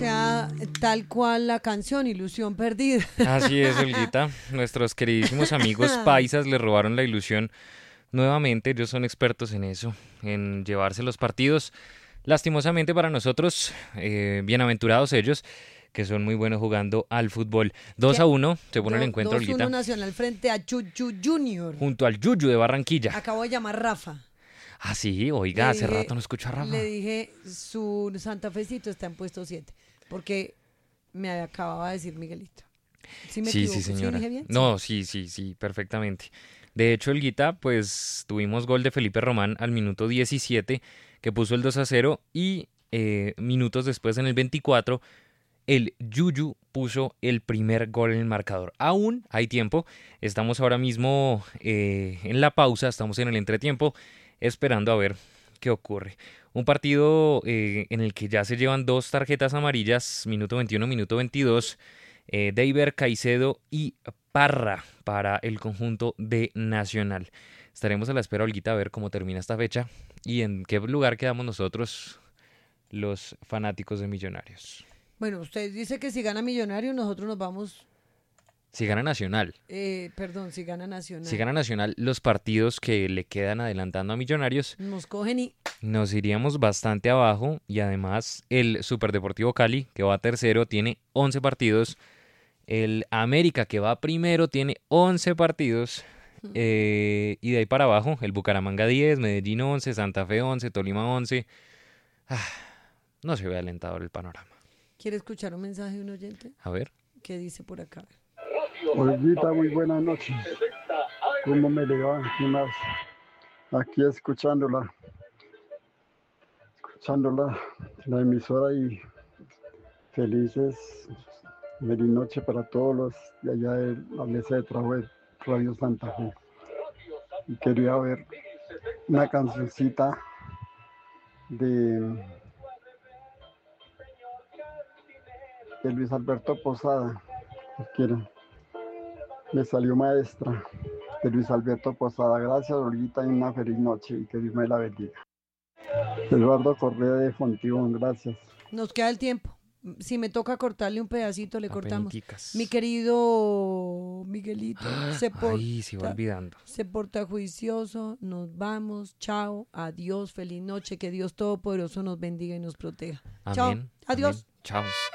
sea, tal cual la canción, Ilusión Perdida. Así es, Olguita. Nuestros queridísimos amigos paisas le robaron la ilusión nuevamente. Ellos son expertos en eso, en llevarse los partidos. Lastimosamente para nosotros, bienaventurados ellos, que son muy buenos jugando al fútbol. 2-1 se pone el encuentro, 2-1 Olguita, Nacional frente a Chuchu Junior. junto al Yuyu de Barranquilla. Acabo de llamar Rafa. Ah, sí, oiga, Le hace dije- rato no escucho a Rafa. Le dije, su Santa Fecito está en puesto 7, porque me acababa de decir Miguelito. ¿Sí me Sí, equivoco? sí, señora. ¿Sí dije bien? No, sí, perfectamente. De hecho, Olguita, pues tuvimos gol de Felipe Román al minuto 17, que puso el 2-0, y minutos después, en el 24, el Yuyu puso el primer gol en el marcador. Aún hay tiempo, estamos ahora mismo en la pausa, estamos en el entretiempo, esperando a ver qué ocurre. Un partido en el que ya se llevan 2 tarjetas amarillas, minuto 21, minuto 22, Deiber, Caicedo y Parra para el conjunto de Nacional. Estaremos a la espera, Olguita, a ver cómo termina esta fecha y en qué lugar quedamos nosotros, los fanáticos de Millonarios. Bueno, usted dice que si gana Millonario, nosotros nos vamos, Si gana Nacional, perdón, si gana Nacional. si gana Nacional, los partidos que le quedan adelantando a Millonarios, Nos cogen y nos iríamos bastante abajo, y además el Superdeportivo Cali, que va tercero, tiene 11 partidos. El América, que va primero, tiene 11 partidos. Y de ahí para abajo, el Bucaramanga 10, Medellín 11, Santa Fe 11, Tolima 11. Ah, no se ve alentador el panorama. quiere escuchar un mensaje de un oyente A ver. que dice por acá. Olguita, muy buenas noches. ¿Cómo me le va? ¿Qué más? Aquí escuchándola, la emisora, y feliz noche para todos los de allá de la mesa de trabajo de Radio Santa Fe. Y quería ver una cancioncita de Luis Alberto Posada. Quiero. Me salió maestra de Luis Alberto Posada. Gracias, Olguita, y una feliz noche y que Dios me la bendiga. Eduardo Correa de Fontibón, gracias. Nos queda el tiempo. Si me toca cortarle un pedacito, le cortamos. Apenicas. Mi querido Miguelito, Ay, se va olvidando. se porta juicioso. Nos vamos. Chao. Adiós. Feliz noche. Que Dios Todopoderoso nos bendiga y nos proteja. Chao. Amén. Adiós. Amén. Chao.